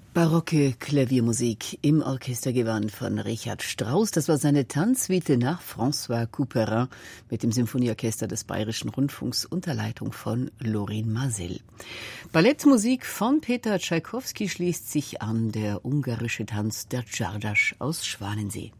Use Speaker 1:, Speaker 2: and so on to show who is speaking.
Speaker 1: Barocke Klaviermusik im Orchestergewand von Richard Strauss. Das war seine Tanzsuite nach François Couperin mit dem Symphonieorchester des Bayerischen Rundfunks unter Leitung von Lorin Maazel. Ballettmusik von Peter Tschaikowski schließt sich an, der ungarische Tanz der Csárdás aus Schwanensee.